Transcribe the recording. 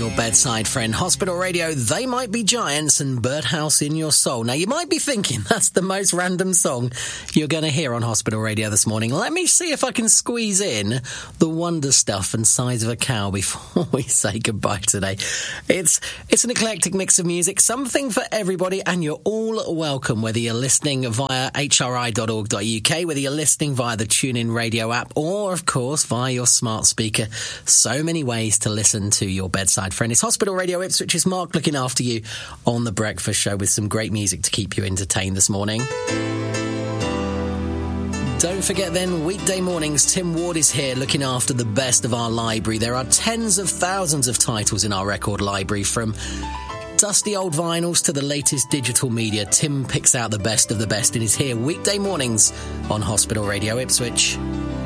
your bedside friend. Hospital Radio, They Might Be Giants, and Birdhouse in Your Soul. Now, you might be thinking that's the most random song you're going to hear on Hospital Radio this morning. Let me see if I can squeeze in the Wonder Stuff and Size of a Cow before we say goodbye today. It's an eclectic mix of music, something for everybody, and you're all welcome, whether you're listening via hri.org.uk, whether you're listening via the TuneIn Radio app, or, of course, via your smart speaker. So many ways to listen to your bedside friend. It's Hospital Radio Ipswich. It's Mark looking after you on The Breakfast Show with some great music to keep you entertained this morning. Don't forget then, weekday mornings, Tim Ward is here looking after the best of our library. There are tens of thousands of titles in our record library, from dusty old vinyls to the latest digital media. Tim picks out the best of the best and is here weekday mornings on Hospital Radio Ipswich.